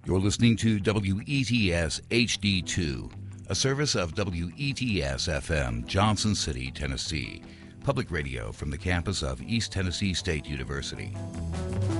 You're listening to WETS HD2, a service of WETS FM, Johnson City, Tennessee, public radio from the campus of East Tennessee State University.